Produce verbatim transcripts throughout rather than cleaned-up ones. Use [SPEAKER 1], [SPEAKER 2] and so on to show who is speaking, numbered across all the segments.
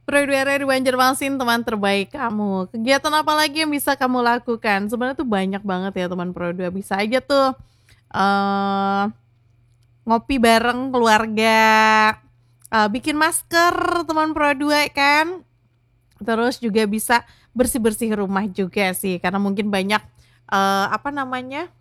[SPEAKER 1] Pro dua R di Banjarmasin, teman terbaik kamu. Kegiatan apa lagi yang bisa kamu lakukan? Sebenarnya tuh banyak banget ya teman Pro dua. Bisa aja tuh eh ngopi bareng keluarga, eh, bikin masker teman Pro dua kan. Terus juga bisa bersih-bersih rumah juga sih, karena mungkin banyak eh, apa namanya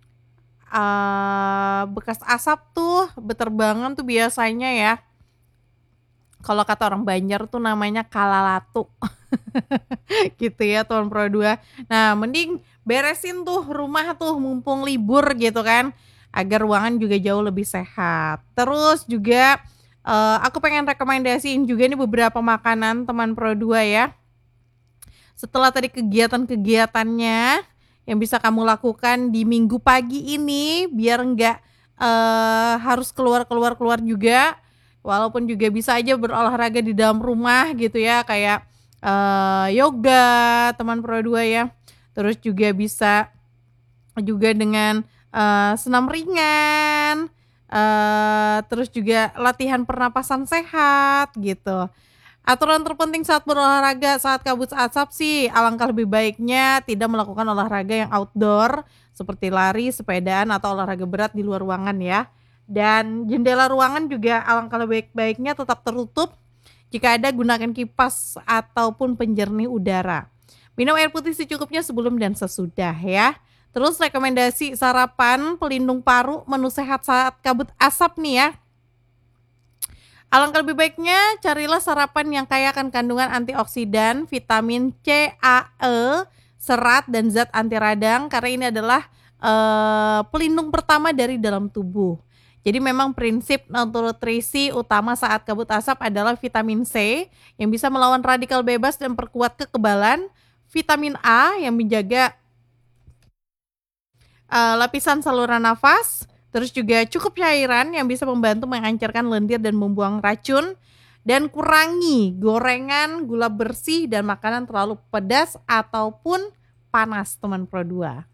[SPEAKER 1] eh bekas asap tuh beterbangan tuh biasanya ya. Kalau kata orang Banjar tuh namanya kalalatu. Gitu ya teman Pro dua. Nah, mending beresin tuh rumah tuh mumpung libur gitu kan, agar ruangan juga jauh lebih sehat. Terus juga eh, aku pengen rekomendasiin juga nih beberapa makanan teman Pro dua ya. Setelah tadi kegiatan-kegiatannya yang bisa kamu lakukan di minggu pagi ini biar enggak eh, harus keluar-keluar keluar juga, walaupun juga bisa aja berolahraga di dalam rumah gitu ya, kayak eh, yoga teman Pro dua ya. Terus juga bisa juga dengan eh, senam ringan, eh, terus juga latihan pernapasan sehat gitu. Aturan terpenting saat berolahraga saat kabut asap sih, alangkah lebih baiknya tidak melakukan olahraga yang outdoor seperti lari, sepedaan, atau olahraga berat di luar ruangan ya. Dan jendela ruangan juga alangkah lebih baiknya tetap tertutup. Jika ada, gunakan kipas ataupun penjernih udara. Minum air putih secukupnya sebelum dan sesudah ya. Terus rekomendasi sarapan pelindung paru, menu sehat saat kabut asap nih ya. Alangkah lebih baiknya carilah sarapan yang kaya akan kandungan antioksidan, vitamin C, A, E, serat, dan zat anti radang, karena ini adalah eh, pelindung pertama dari dalam tubuh. Jadi memang prinsip nutrisi utama saat kabut asap adalah vitamin C yang bisa melawan radikal bebas dan perkuat kekebalan, vitamin A yang menjaga eh, lapisan saluran nafas, terus juga cukup cairan yang bisa membantu menghancurkan lendir dan membuang racun, dan kurangi gorengan, gula bersih, dan makanan terlalu pedas ataupun panas teman Pro dua.